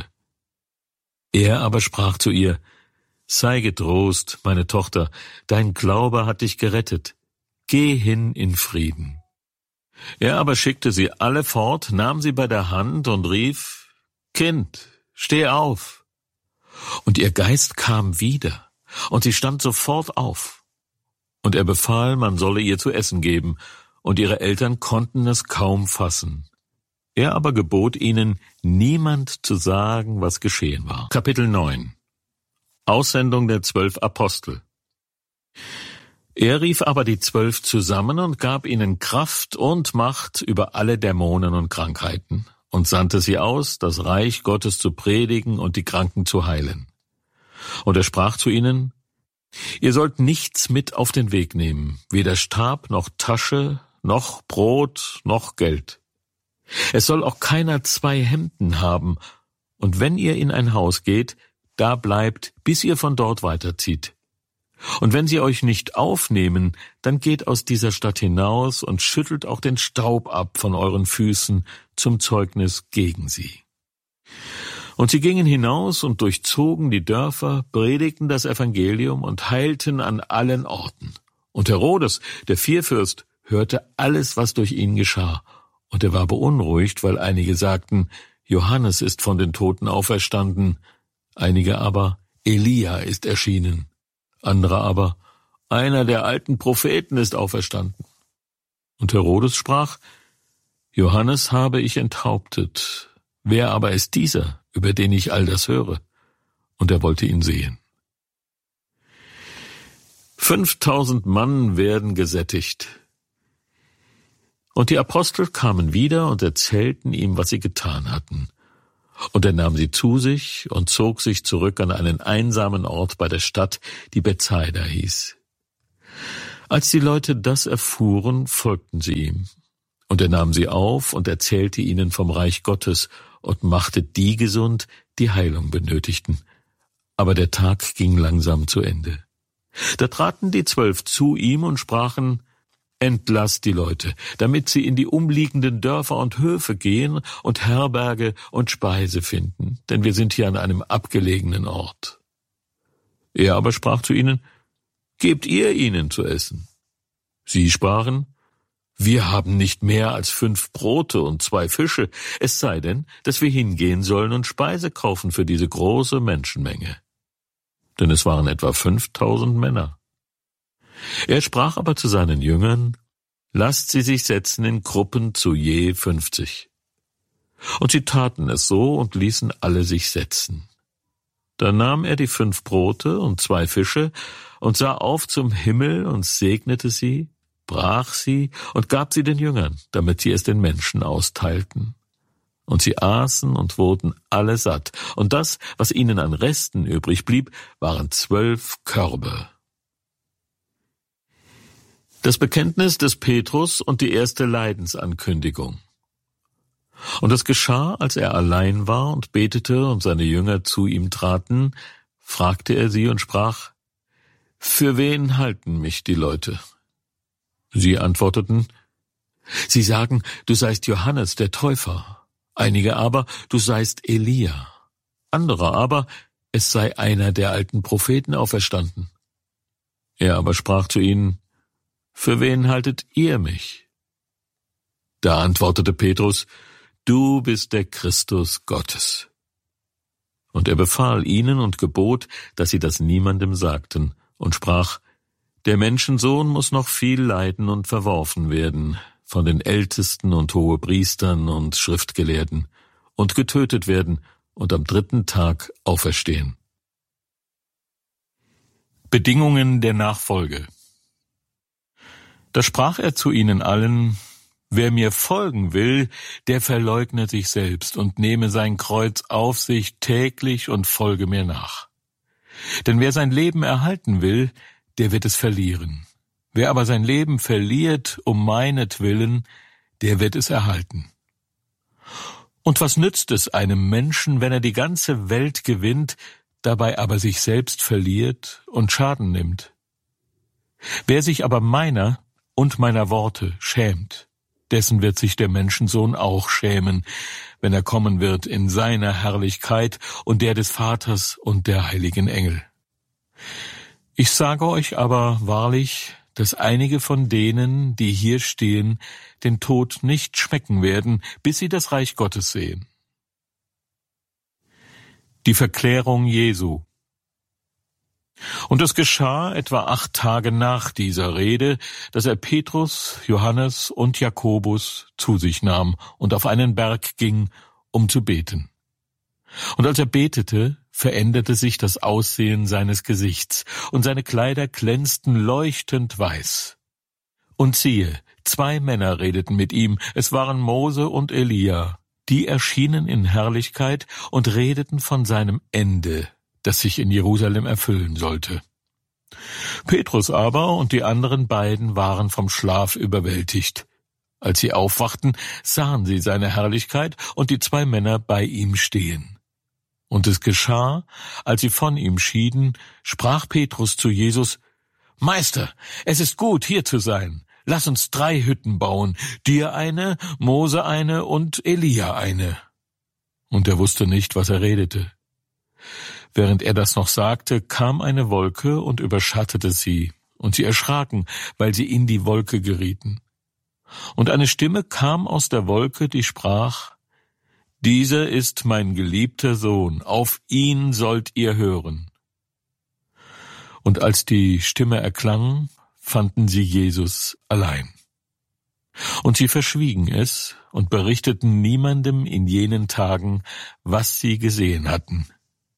Er aber sprach zu ihr: Sei getrost, meine Tochter, dein Glaube hat dich gerettet. Geh hin in Frieden. Er aber schickte sie alle fort, nahm sie bei der Hand und rief: Kind, steh auf. Und ihr Geist kam wieder, und sie stand sofort auf. Und er befahl, man solle ihr zu essen geben, und ihre Eltern konnten es kaum fassen. Er aber gebot ihnen, niemand zu sagen, was geschehen war. Kapitel neun. Aussendung der zwölf Apostel. Er rief aber die Zwölf zusammen und gab ihnen Kraft und Macht über alle Dämonen und Krankheiten und sandte sie aus, das Reich Gottes zu predigen und die Kranken zu heilen. Und er sprach zu ihnen: Ihr sollt nichts mit auf den Weg nehmen, weder Stab noch Tasche, noch Brot, noch Geld. Es soll auch keiner zwei Hemden haben, und wenn ihr in ein Haus geht, da bleibt, bis ihr von dort weiterzieht. Und wenn sie euch nicht aufnehmen, dann geht aus dieser Stadt hinaus und schüttelt auch den Staub ab von euren Füßen zum Zeugnis gegen sie. Und sie gingen hinaus und durchzogen die Dörfer, predigten das Evangelium und heilten an allen Orten. Und Herodes, der Vierfürst, hörte alles, was durch ihn geschah, und er war beunruhigt, weil einige sagten, Johannes ist von den Toten auferstanden, einige aber, Elia ist erschienen, andere aber, einer der alten Propheten ist auferstanden. Und Herodes sprach, Johannes habe ich enthauptet, wer aber ist dieser, über den ich all das höre? Und er wollte ihn sehen. Fünftausend Mann werden gesättigt. Und die Apostel kamen wieder und erzählten ihm, was sie getan hatten. Und er nahm sie zu sich und zog sich zurück an einen einsamen Ort bei der Stadt, die Bethsaida hieß. Als die Leute das erfuhren, folgten sie ihm. Und er nahm sie auf und erzählte ihnen vom Reich Gottes und machte die gesund, die Heilung benötigten. Aber der Tag ging langsam zu Ende. Da traten die Zwölf zu ihm und sprachen: Entlasst die Leute, damit sie in die umliegenden Dörfer und Höfe gehen und Herberge und Speise finden, denn wir sind hier an einem abgelegenen Ort. Er aber sprach zu ihnen: Gebt ihr ihnen zu essen. Sie sprachen: Wir haben nicht mehr als fünf Brote und zwei Fische, es sei denn, dass wir hingehen sollen und Speise kaufen für diese große Menschenmenge. Denn es waren etwa fünftausend Männer. Er sprach aber zu seinen Jüngern: Lasst sie sich setzen in Gruppen zu je fünfzig. Und sie taten es so und ließen alle sich setzen. Da nahm er die fünf Brote und zwei Fische und sah auf zum Himmel und segnete sie, brach sie und gab sie den Jüngern, damit sie es den Menschen austeilten. Und sie aßen und wurden alle satt, und das, was ihnen an Resten übrig blieb, waren zwölf Körbe. Das Bekenntnis des Petrus und die erste Leidensankündigung. Und es geschah, als er allein war und betete und seine Jünger zu ihm traten, fragte er sie und sprach: Für wen halten mich die Leute? Sie antworteten: Sie sagen, du seist Johannes der Täufer. Einige aber, du seist Elia. Andere aber, es sei einer der alten Propheten auferstanden. Er aber sprach zu ihnen: Für wen haltet ihr mich? Da antwortete Petrus: Du bist der Christus Gottes. Und er befahl ihnen und gebot, dass sie das niemandem sagten, und sprach: Der Menschensohn muss noch viel leiden und verworfen werden von den Ältesten und Hohepriestern und Schriftgelehrten und getötet werden und am dritten Tag auferstehen. Bedingungen der Nachfolge. Da sprach er zu ihnen allen: Wer mir folgen will, der verleugne sich selbst und nehme sein Kreuz auf sich täglich und folge mir nach. Denn wer sein Leben erhalten will, der wird es verlieren. Wer aber sein Leben verliert um meinetwillen, der wird es erhalten. Und was nützt es einem Menschen, wenn er die ganze Welt gewinnt, dabei aber sich selbst verliert und Schaden nimmt? Wer sich aber meiner und meiner Worte schämt, dessen wird sich der Menschensohn auch schämen, wenn er kommen wird in seiner Herrlichkeit und der des Vaters und der heiligen Engel. Ich sage euch aber wahrlich, dass einige von denen, die hier stehen, den Tod nicht schmecken werden, bis sie das Reich Gottes sehen. Die Verklärung Jesu. Und es geschah etwa acht Tage nach dieser Rede, dass er Petrus, Johannes und Jakobus zu sich nahm und auf einen Berg ging, um zu beten. Und als er betete, veränderte sich das Aussehen seines Gesichts, und seine Kleider glänzten leuchtend weiß. Und siehe, zwei Männer redeten mit ihm, es waren Mose und Elia, die erschienen in Herrlichkeit und redeten von seinem Ende, das sich in Jerusalem erfüllen sollte. Petrus aber und die anderen beiden waren vom Schlaf überwältigt. Als sie aufwachten, sahen sie seine Herrlichkeit und die zwei Männer bei ihm stehen. Und es geschah, als sie von ihm schieden, sprach Petrus zu Jesus: Meister, es ist gut, hier zu sein. Lass uns drei Hütten bauen, dir eine, Mose eine und Elia eine. Und er wusste nicht, was er redete. Während er das noch sagte, kam eine Wolke und überschattete sie, und sie erschraken, weil sie in die Wolke gerieten. Und eine Stimme kam aus der Wolke, die sprach: Dieser ist mein geliebter Sohn, auf ihn sollt ihr hören. Und als die Stimme erklang, fanden sie Jesus allein. Und sie verschwiegen es und berichteten niemandem in jenen Tagen, was sie gesehen hatten.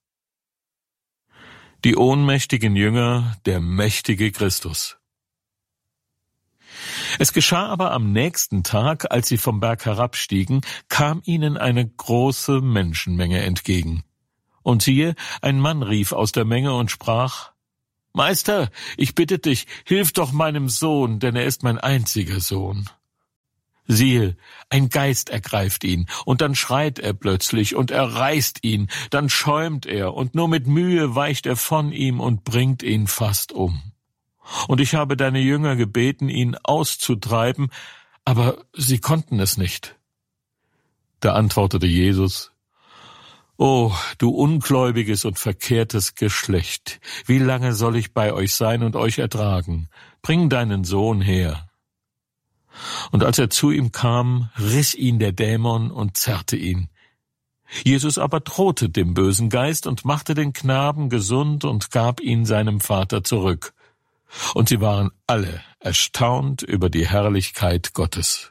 Die ohnmächtigen Jünger, der mächtige Christus. Es geschah aber am nächsten Tag, als sie vom Berg herabstiegen, kam ihnen eine große Menschenmenge entgegen. Und siehe, ein Mann rief aus der Menge und sprach: Meister, ich bitte dich, hilf doch meinem Sohn, denn er ist mein einziger Sohn. Siehe, ein Geist ergreift ihn, und dann schreit er plötzlich, und er reißt ihn, dann schäumt er, und nur mit Mühe weicht er von ihm und bringt ihn fast um. Und ich habe deine Jünger gebeten, ihn auszutreiben, aber sie konnten es nicht. Da antwortete Jesus: O, du ungläubiges und verkehrtes Geschlecht, wie lange soll ich bei euch sein und euch ertragen? Bring deinen Sohn her. Und als er zu ihm kam, riss ihn der Dämon und zerrte ihn. Jesus aber drohte dem bösen Geist und machte den Knaben gesund und gab ihn seinem Vater zurück. Und sie waren alle erstaunt über die Herrlichkeit Gottes.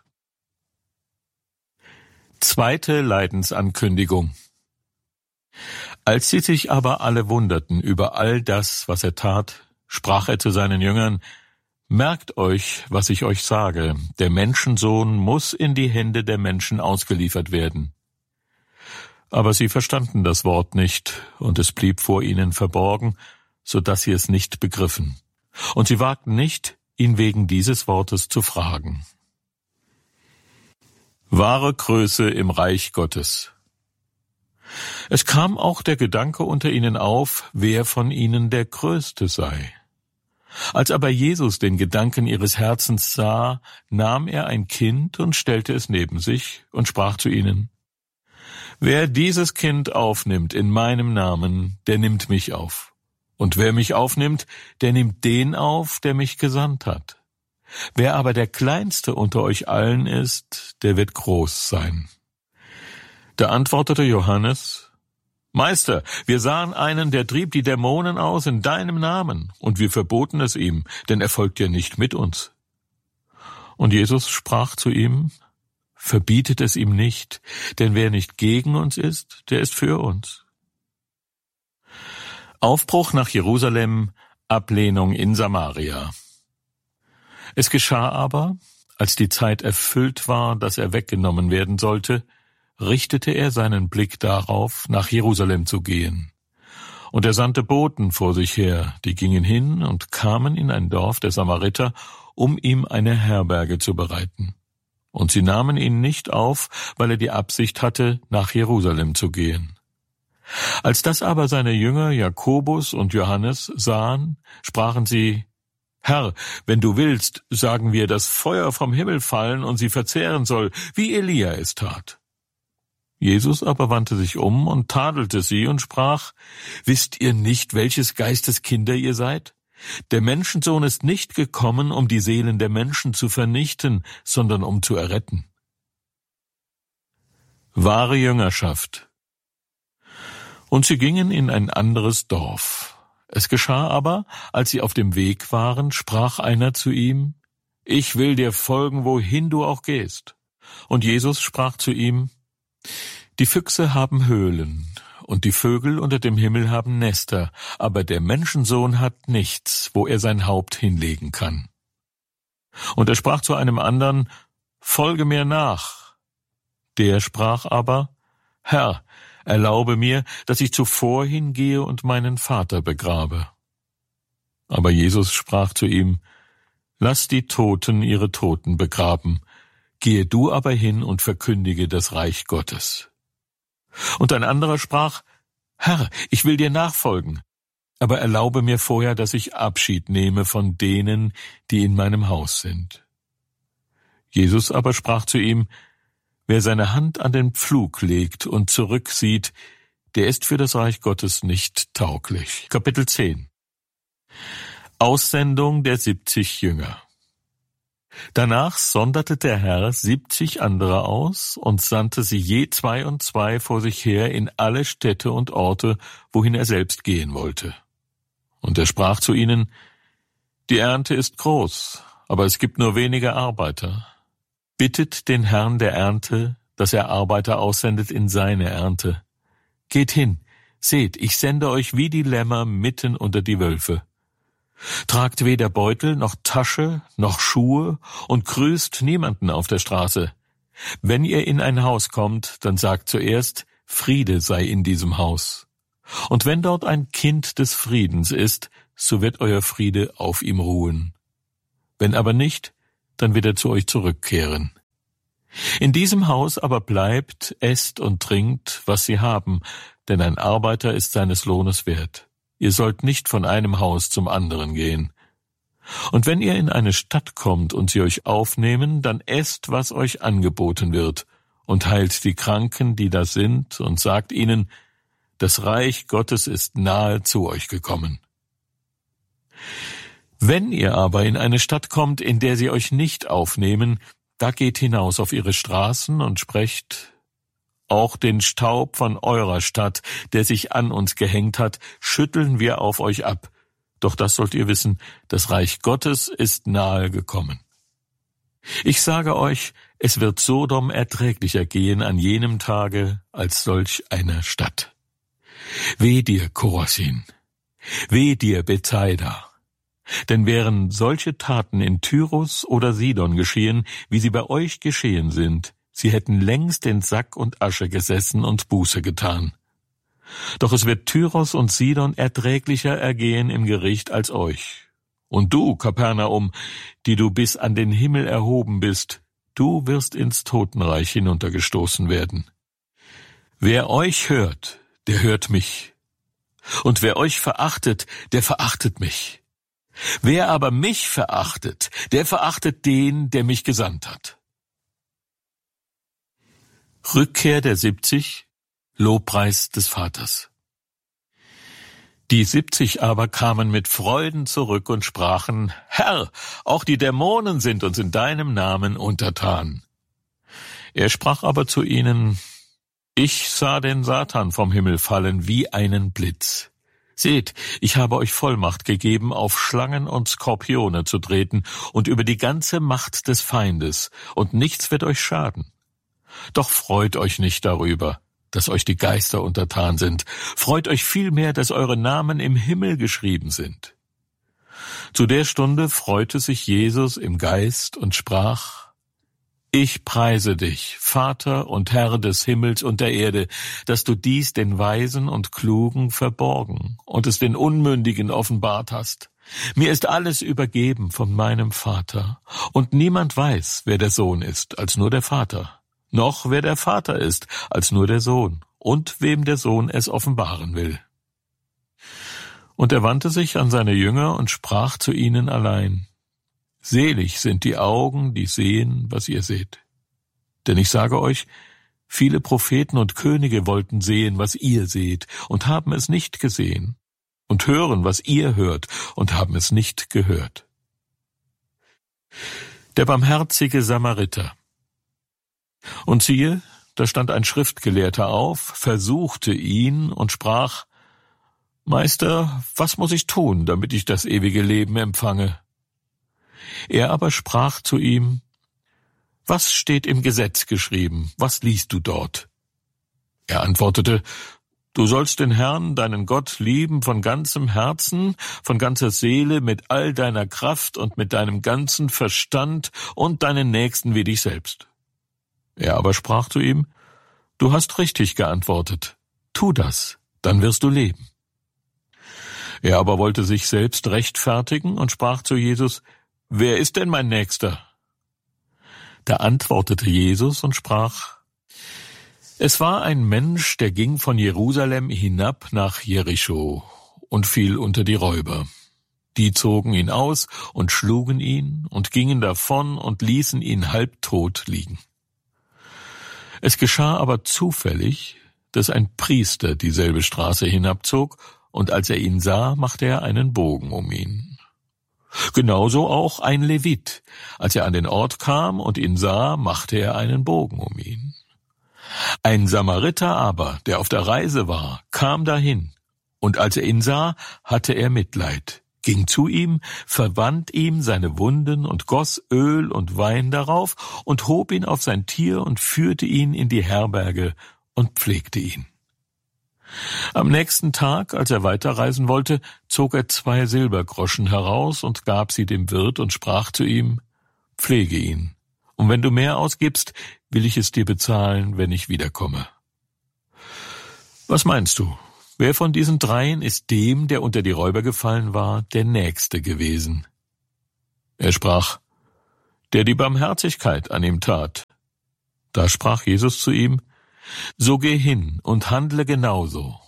Zweite Leidensankündigung. Als sie sich aber alle wunderten über all das, was er tat, sprach er zu seinen Jüngern: Merkt euch, was ich euch sage, der Menschensohn muss in die Hände der Menschen ausgeliefert werden. Aber sie verstanden das Wort nicht, und es blieb vor ihnen verborgen, so dass sie es nicht begriffen. Und sie wagten nicht, ihn wegen dieses Wortes zu fragen. Wahre Größe im Reich Gottes. Es kam auch der Gedanke unter ihnen auf, wer von ihnen der Größte sei. Als aber Jesus den Gedanken ihres Herzens sah, nahm er ein Kind und stellte es neben sich und sprach zu ihnen: Wer dieses Kind aufnimmt in meinem Namen, der nimmt mich auf. Und wer mich aufnimmt, der nimmt den auf, der mich gesandt hat. Wer aber der Kleinste unter euch allen ist, der wird groß sein. Da antwortete Johannes: Meister, wir sahen einen, der trieb die Dämonen aus in deinem Namen, und wir verboten es ihm, denn er folgt ja nicht mit uns. Und Jesus sprach zu ihm: Verbietet es ihm nicht, denn wer nicht gegen uns ist, der ist für uns. Aufbruch nach Jerusalem, Ablehnung in Samaria. Es geschah aber, als die Zeit erfüllt war, dass er weggenommen werden sollte, richtete er seinen Blick darauf, nach Jerusalem zu gehen. Und er sandte Boten vor sich her, die gingen hin und kamen in ein Dorf der Samariter, um ihm eine Herberge zu bereiten. Und sie nahmen ihn nicht auf, weil er die Absicht hatte, nach Jerusalem zu gehen. Als das aber seine Jünger Jakobus und Johannes sahen, sprachen sie: Herr, wenn du willst, sagen wir, dass Feuer vom Himmel fallen und sie verzehren soll, wie Elia es tat. Jesus aber wandte sich um und tadelte sie und sprach: Wisst ihr nicht, welches Geistes Kinder ihr seid? Der Menschensohn ist nicht gekommen, um die Seelen der Menschen zu vernichten, sondern um zu erretten. Wahre Jüngerschaft. Und sie gingen in ein anderes Dorf. Es geschah aber, als sie auf dem Weg waren, sprach einer zu ihm: Ich will dir folgen, wohin du auch gehst. Und Jesus sprach zu ihm: Die Füchse haben Höhlen, und die Vögel unter dem Himmel haben Nester, aber der Menschensohn hat nichts, wo er sein Haupt hinlegen kann. Und er sprach zu einem anderen: Folge mir nach. Der sprach aber: Herr, erlaube mir, dass ich zuvor hingehe und meinen Vater begrabe. Aber Jesus sprach zu ihm: Lass die Toten ihre Toten begraben, gehe du aber hin und verkündige das Reich Gottes. Und ein anderer sprach: Herr, ich will dir nachfolgen, aber erlaube mir vorher, dass ich Abschied nehme von denen, die in meinem Haus sind. Jesus aber sprach zu ihm: Wer seine Hand an den Pflug legt und zurücksieht, der ist für das Reich Gottes nicht tauglich. Kapitel zehn. Aussendung der siebzig Jünger. Danach sonderte der Herr siebzig andere aus und sandte sie je zwei und zwei vor sich her in alle Städte und Orte, wohin er selbst gehen wollte. Und er sprach zu ihnen: Die Ernte ist groß, aber es gibt nur wenige Arbeiter. Bittet den Herrn der Ernte, dass er Arbeiter aussendet in seine Ernte. Geht hin, seht, ich sende euch wie die Lämmer mitten unter die Wölfe. Tragt weder Beutel noch Tasche noch Schuhe und grüßt niemanden auf der Straße. Wenn ihr in ein Haus kommt, dann sagt zuerst, Friede sei in diesem Haus. Und wenn dort ein Kind des Friedens ist, so wird euer Friede auf ihm ruhen. Wenn aber nicht, dann wird er zu euch zurückkehren. In diesem Haus aber bleibt, esst und trinkt, was sie haben, denn ein Arbeiter ist seines Lohnes wert. Ihr sollt nicht von einem Haus zum anderen gehen. Und wenn ihr in eine Stadt kommt und sie euch aufnehmen, dann esst, was euch angeboten wird, und heilt die Kranken, die da sind, und sagt ihnen, das Reich Gottes ist nahe zu euch gekommen. Wenn ihr aber in eine Stadt kommt, in der sie euch nicht aufnehmen, da geht hinaus auf ihre Straßen und sprecht, auch den Staub von eurer Stadt, der sich an uns gehängt hat, schütteln wir auf euch ab. Doch das sollt ihr wissen, das Reich Gottes ist nahe gekommen. Ich sage euch, es wird Sodom erträglicher gehen an jenem Tage als solch eine Stadt. Weh dir, Chorazin! Weh dir, Bethsaida! Denn wären solche Taten in Tyrus oder Sidon geschehen, wie sie bei euch geschehen sind, sie hätten längst in Sack und Asche gesessen und Buße getan. Doch es wird Tyros und Sidon erträglicher ergehen im Gericht als euch. Und du, Kapernaum, die du bis an den Himmel erhoben bist, du wirst ins Totenreich hinuntergestoßen werden. Wer euch hört, der hört mich. Und wer euch verachtet, der verachtet mich. Wer aber mich verachtet, der verachtet den, der mich gesandt hat. Rückkehr der siebzig, Lobpreis des Vaters. Die siebzig aber kamen mit Freuden zurück und sprachen, Herr, auch die Dämonen sind uns in deinem Namen untertan. Er sprach aber zu ihnen, ich sah den Satan vom Himmel fallen wie einen Blitz. Seht, ich habe euch Vollmacht gegeben, auf Schlangen und Skorpione zu treten und über die ganze Macht des Feindes, und nichts wird euch schaden. Doch freut euch nicht darüber, dass euch die Geister untertan sind. Freut euch vielmehr, dass eure Namen im Himmel geschrieben sind. Zu der Stunde freute sich Jesus im Geist und sprach, ich preise dich, Vater und Herr des Himmels und der Erde, dass du dies den Weisen und Klugen verborgen und es den Unmündigen offenbart hast. Mir ist alles übergeben von meinem Vater, und niemand weiß, wer der Sohn ist, als nur der Vater, noch wer der Vater ist, als nur der Sohn, und wem der Sohn es offenbaren will. Und er wandte sich an seine Jünger und sprach zu ihnen allein, selig sind die Augen, die sehen, was ihr seht. Denn ich sage euch, viele Propheten und Könige wollten sehen, was ihr seht, und haben es nicht gesehen, und hören, was ihr hört, und haben es nicht gehört. Der barmherzige Samariter. Und siehe, da stand ein Schriftgelehrter auf, versuchte ihn und sprach, Meister, was muss ich tun, damit ich das ewige Leben empfange? Er aber sprach zu ihm, was steht im Gesetz geschrieben, was liest du dort? Er antwortete, du sollst den Herrn, deinen Gott, lieben von ganzem Herzen, von ganzer Seele, mit all deiner Kraft und mit deinem ganzen Verstand und deinen Nächsten wie dich selbst. Er aber sprach zu ihm, du hast richtig geantwortet, tu das, dann wirst du leben. Er aber wollte sich selbst rechtfertigen und sprach zu Jesus, wer ist denn mein Nächster? Da antwortete Jesus und sprach, es war ein Mensch, der ging von Jerusalem hinab nach Jericho und fiel unter die Räuber. Die zogen ihn aus und schlugen ihn und gingen davon und ließen ihn halbtot liegen. Es geschah aber zufällig, dass ein Priester dieselbe Straße hinabzog, und als er ihn sah, machte er einen Bogen um ihn. Genauso auch ein Levit. Als er an den Ort kam und ihn sah, machte er einen Bogen um ihn. Ein Samariter aber, der auf der Reise war, kam dahin, und als er ihn sah, hatte er Mitleid, ging zu ihm, verband ihm seine Wunden und goss Öl und Wein darauf und hob ihn auf sein Tier und führte ihn in die Herberge und pflegte ihn. Am nächsten Tag, als er weiterreisen wollte, zog er zwei Silbergroschen heraus und gab sie dem Wirt und sprach zu ihm: Pflege ihn, und wenn du mehr ausgibst, will ich es dir bezahlen, wenn ich wiederkomme. Was meinst du? Wer von diesen dreien ist dem, der unter die Räuber gefallen war, der Nächste gewesen? Er sprach: Der die Barmherzigkeit an ihm tat. Da sprach Jesus zu ihm: So geh hin und handle genauso.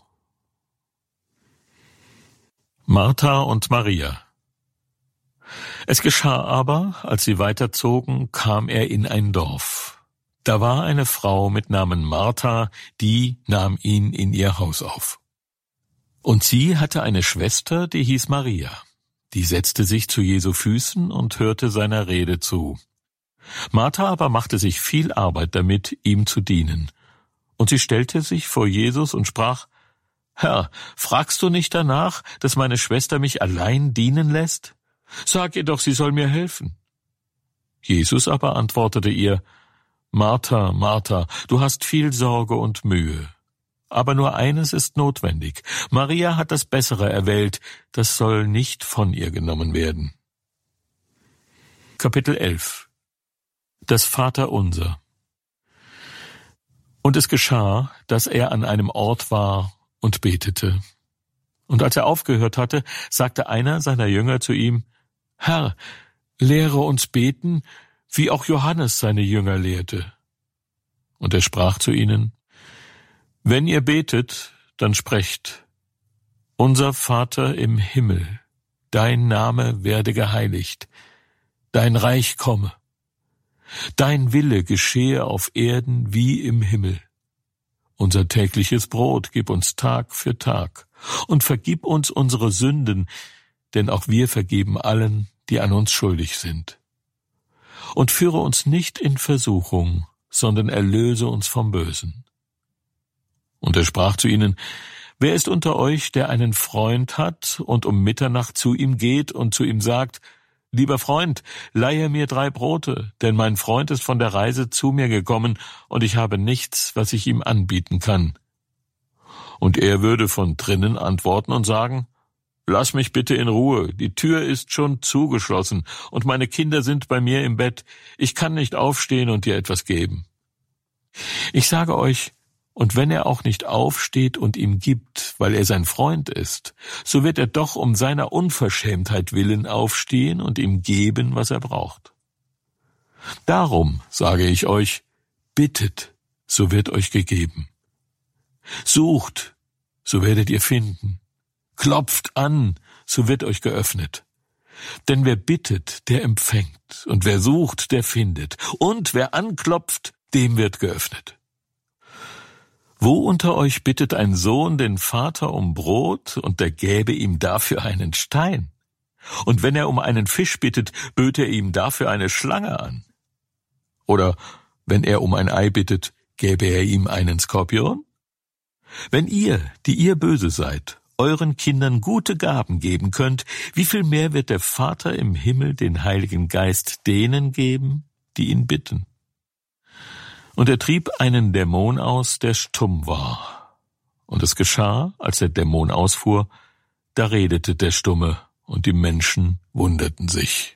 Martha und Maria. Es geschah aber, als sie weiterzogen, kam er in ein Dorf. Da war eine Frau mit Namen Martha, die nahm ihn in ihr Haus auf. Und sie hatte eine Schwester, die hieß Maria. Die setzte sich zu Jesu Füßen und hörte seiner Rede zu. Martha aber machte sich viel Arbeit damit, ihm zu dienen. Und sie stellte sich vor Jesus und sprach: Herr, fragst du nicht danach, dass meine Schwester mich allein dienen lässt? Sag ihr doch, sie soll mir helfen. Jesus aber antwortete ihr: Martha, Martha, du hast viel Sorge und Mühe. Aber nur eines ist notwendig. Maria hat das Bessere erwählt, das soll nicht von ihr genommen werden. Kapitel elf. Das Vaterunser. Und es geschah, dass er an einem Ort war und betete. Und als er aufgehört hatte, sagte einer seiner Jünger zu ihm: Herr, lehre uns beten, wie auch Johannes seine Jünger lehrte. Und er sprach zu ihnen: Wenn ihr betet, dann sprecht: Unser Vater im Himmel, dein Name werde geheiligt, dein Reich komme. Dein Wille geschehe auf Erden wie im Himmel. Unser tägliches Brot gib uns Tag für Tag und vergib uns unsere Sünden, denn auch wir vergeben allen, die an uns schuldig sind. Und führe uns nicht in Versuchung, sondern erlöse uns vom Bösen. Und er sprach zu ihnen: Wer ist unter euch, der einen Freund hat und um Mitternacht zu ihm geht und zu ihm sagt: Lieber Freund, leihe mir drei Brote, denn mein Freund ist von der Reise zu mir gekommen und ich habe nichts, was ich ihm anbieten kann. Und er würde von drinnen antworten und sagen: Lass mich bitte in Ruhe, die Tür ist schon zugeschlossen und meine Kinder sind bei mir im Bett, ich kann nicht aufstehen und dir etwas geben. Ich sage euch, und wenn er auch nicht aufsteht und ihm gibt, weil er sein Freund ist, so wird er doch um seiner Unverschämtheit willen aufstehen und ihm geben, was er braucht. Darum sage ich euch, bittet, so wird euch gegeben. Sucht, so werdet ihr finden. Klopft an, so wird euch geöffnet. Denn wer bittet, der empfängt, und wer sucht, der findet, und wer anklopft, dem wird geöffnet. Wo unter euch bittet ein Sohn den Vater um Brot, und der gäbe ihm dafür einen Stein? Und wenn er um einen Fisch bittet, böte er ihm dafür eine Schlange an? Oder wenn er um ein Ei bittet, gäbe er ihm einen Skorpion? Wenn ihr, die ihr böse seid, euren Kindern gute Gaben geben könnt, wie viel mehr wird der Vater im Himmel den Heiligen Geist denen geben, die ihn bitten? Und er trieb einen Dämon aus, der stumm war. Und es geschah, als der Dämon ausfuhr, da redete der Stumme, und die Menschen wunderten sich.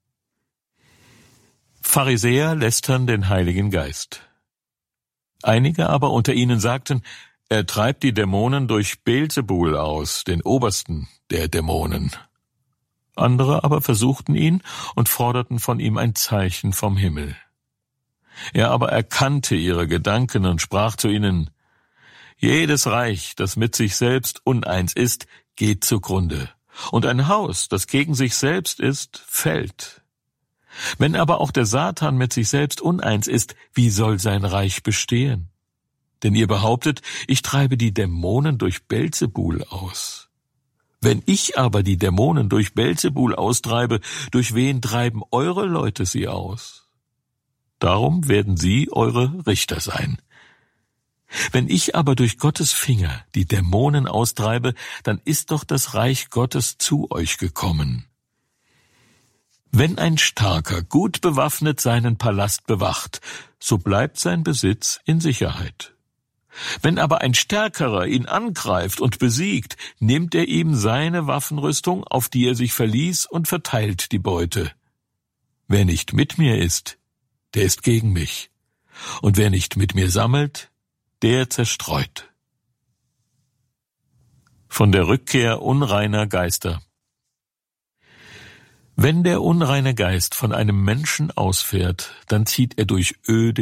Pharisäer lästern den Heiligen Geist. Einige aber unter ihnen sagten: Er treibt die Dämonen durch Beelzebul aus, den Obersten der Dämonen. Andere aber versuchten ihn und forderten von ihm ein Zeichen vom Himmel. Er aber erkannte ihre Gedanken und sprach zu ihnen: Jedes Reich, das mit sich selbst uneins ist, geht zugrunde, und ein Haus, das gegen sich selbst ist, fällt. Wenn aber auch der Satan mit sich selbst uneins ist, wie soll sein Reich bestehen? Denn ihr behauptet, ich treibe die Dämonen durch Beelzebul aus. Wenn ich aber die Dämonen durch Beelzebul austreibe, durch wen treiben eure Leute sie aus? Darum werden sie eure Richter sein. Wenn ich aber durch Gottes Finger die Dämonen austreibe, dann ist doch das Reich Gottes zu euch gekommen. Wenn ein Starker gut bewaffnet seinen Palast bewacht, so bleibt sein Besitz in Sicherheit. Wenn aber ein Stärkerer ihn angreift und besiegt, nimmt er ihm seine Waffenrüstung, auf die er sich verließ, und verteilt die Beute. Wer nicht mit mir ist, der ist gegen mich. Und wer nicht mit mir sammelt, der zerstreut. Von der Rückkehr unreiner Geister. Wenn der unreine Geist von einem Menschen ausfährt, dann zieht er durch öde